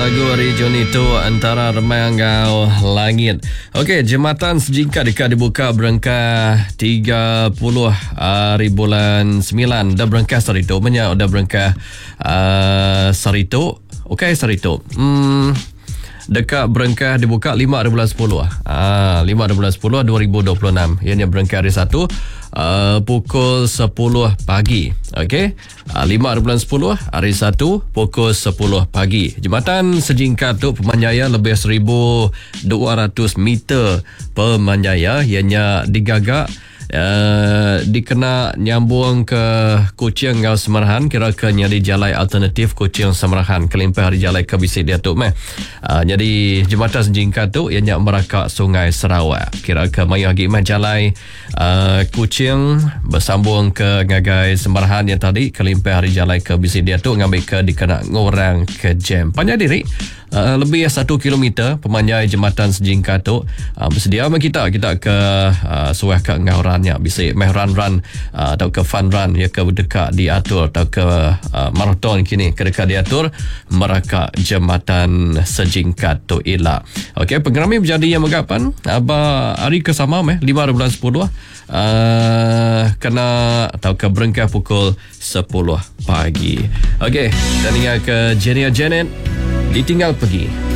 lagu region itu antara Remai Anggau Langit. Okey, jembatan sejingkat dekat dibuka berangkah 30 hari bulan 9. Dah berangkah Sarito. Banyak dah berangkah Sarito. Okey, Sarito. Dekat berangkah dibuka 5 hari bulan 10 5 hari bulan 10 2026. Ianya berangkah hari 1 pukul 10 pagi. Okey, 5 hari bulan 10 hari 1 pukul 10 pagi. Jembatan sejingkat tu pemanjaya lebih 1200 meter pemanjaya. Ianya digagak dikena nyambung ke Kuching Ngau Semerahan, kira ke nyari jalan alternatif Kuching Semerahan kelimpah hari jalan ke Bisik Datuk jadi jembatan sejingkat tu ianya merakak Sungai Sarawak, kira ke mayu hagi jalan Kuching bersambung ke Ngagai Semerahan yang tadi kelimpah hari jalan ke Bisik Datuk ngambil ke dikena ngorang ke jam panjang diri lebih 1 kilometer pemanjai jembatan sejingkat tu. Bersedia kita ke suah ke ngaurannya bisa meh run atau ke fun run ya ke dekat diatur atau ke maraton kini ke dekat diatur merakak jembatan sejingkat tu elak. Okey, pengerami berjadi yang megapan hari ke sama 5 hari bulan 10 kena atau ke berengkah pukul 10 pagi. Okey, dan hingga ke Janet Ditinggal Pergi.